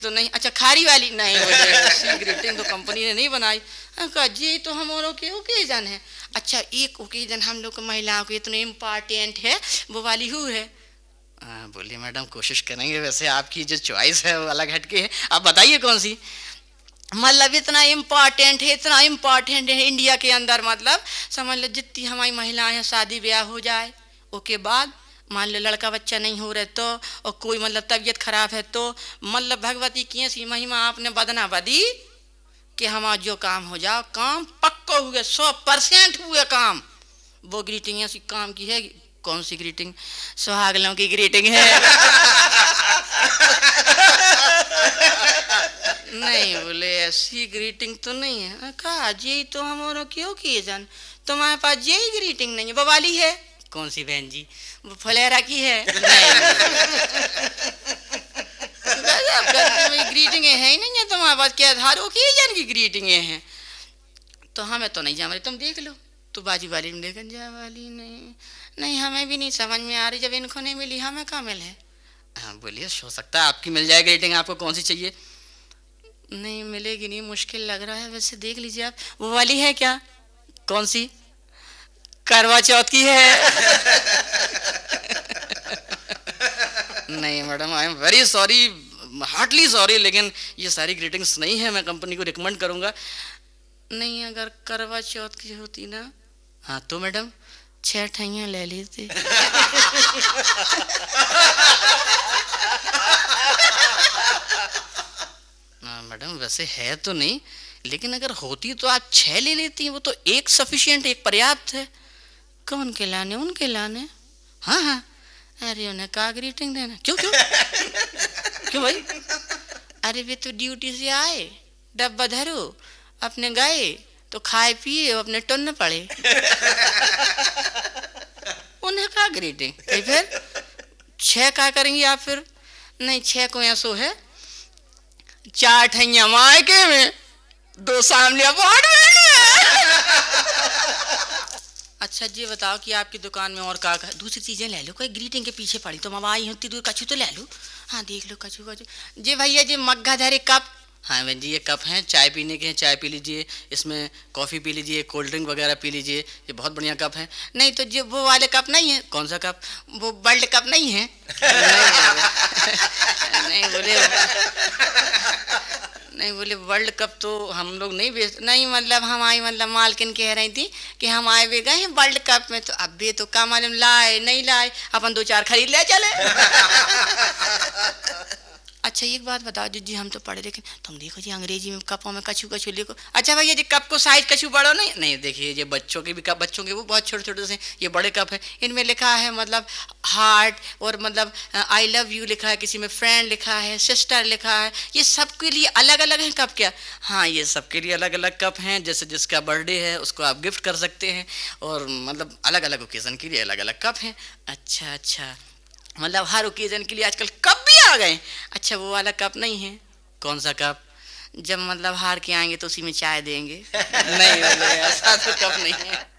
तो नहीं, अच्छा खारी वाली नहीं, बोले ऐसी ग्रीटिंग तो कंपनी ने नहीं बनाई। कहा जी तो हमारों के ओकेजन है। अच्छा एक ओकेजन हम लोग को महिलाओं के इतने इम्पोर्टेंट है, वो वाली हु है। बोलिए मैडम कोशिश करेंगे, वैसे आपकी जो चॉइस है वो अलग हटके है, आप बताइए कौन सी। मतलब इतना इम्पोर्टेंट है, इतना इम्पोर्टेंट है इंडिया के अंदर, मतलब समझ लो जितनी हमारी महिलाएं हैं शादी ब्याह हो जाए उसके बाद, मान लो लड़का बच्चा नहीं हो रहे तो, और कोई मतलब तबीयत खराब है तो, मतलब भगवती की ऐसी महिमा आपने बदना बदी कि हमारा जो काम हो जाओ, काम पक्का हुए, 100% हुए काम। वो ग्रीटिंग ऐसी काम की है। कौन सी ग्रीटिंग? सुहागलों की ग्रीटिंग है। नहीं बोले ऐसी ग्रीटिंग तो नहीं है। कहा यही तो हमारा क्यों किए जान, तुम्हारे पास यही ग्रीटिंग नहीं है, बवाली है। कौन सी बहन जी? वो फलेरा की है। नहीं ग्रीटिंग है ही नहीं है तुम्हारे पास, क्या धारो की जन की ग्रीटिंग है? तो हमें तो नहीं जान रही, तुम देख लो। तो बाजी वाली में देखन जा वाली नहीं, नहीं हमें भी नहीं समझ में आ रही, जब इनको नहीं मिली हमें कहाँ मिले। हाँ बोलिए, हो सकता है आपकी मिल जाए ग्रीटिंग, आपको कौन सी चाहिए? नहीं मिलेगी नहीं, मुश्किल लग रहा है, वैसे देख लीजिए आप। वो वाली है क्या? कौन सी? करवा चौथ की है। नहीं madam I am very sorry, Hartley sorry, लेकिन ये सारी ग्रीटिंग्स नहीं है, मैं कंपनी को रिकमेंड करूंगा। नहीं अगर करवा चौथ की होती ना, हाँ तो मैडम 6 ठैया ले लेते। मैडम वैसे है तो नहीं, लेकिन अगर होती तो आप 6 ले लेती, वो तो एक सफिशिएंट, एक पर्याप्त है। कौन के लाने? उनके लाने। हाँ हाँ, अरे उन्हें का ग्रीटिंग देना? क्यों क्यों क्यों भाई? अरे वे तो ड्यूटी से आए, डब्बा धरो, अपने गए तो खाए पिए अपने टुन्न पड़े। उन्हें का ग्रीटिंग? फिर 6 का करेंगी आप फिर? नहीं 6 को ऐसो है, 4 ठैया मायके में, 2 सामने अपार्टमेंट में। अच्छा जी बताओ कि आपकी दुकान में और का दूसरी चीजें ले लो, कोई ग्रीटिंग के पीछे पड़ी तो मैं आई होती दूर, कछू तो ले लो। हाँ देख लो कछू कछू। जी भैया जी मग्गा धरे कप। हाँ बहन जी ये कप हैं, चाय पीने के हैं, चाय पी लीजिए, इसमें कॉफ़ी पी लीजिए, कोल्ड ड्रिंक वगैरह पी लीजिए, ये बहुत बढ़िया कप है। नहीं तो जो वो वाले कप नहीं है? कौन सा कप? वो वर्ल्ड कप नहीं है? नहीं बोले, नहीं बोले वर्ल्ड कप तो हम लोग नहीं बेच, नहीं मतलब हमारी मतलब मालकिन कह रही थी कि हम आए हुए गए हैं वर्ल्ड कप में, तो अब भी तो क्या मालूम लाए नहीं लाए, अपन 2-4 खरीद ले चले। अच्छा एक बात बताओ जी, हम तो पढ़े लेकिन तुम देखो जी अंग्रेजी में कपों में कछू कछू लिखो। अच्छा भैया जी कप को साइज कछू बड़ो नहीं? नहीं देखिए ये बच्चों के भी कप, बच्चों के वो बहुत छोटे छोटे से, ये बड़े कप है, इनमें लिखा है मतलब हार्ट, और मतलब आई लव यू लिखा है, किसी में फ्रेंड लिखा है, सिस्टर लिखा है, ये सबके लिए अलग अलग है कप क्या? हाँ ये सबके लिए अलग अलग कप हैं, जैसे जिसका बर्थडे है उसको आप गिफ्ट कर सकते हैं, और मतलब अलग अलग ओकेजन के लिए अलग अलग कप हैं। अच्छा अच्छा, मतलब हर ओकेजन के लिए आजकल कप भी आ गए। अच्छा वो वाला कप नहीं है? कौन सा कप? जब मतलब हार के आएंगे तो उसी में चाय देंगे। नहीं ऐसा तो कप नहीं है।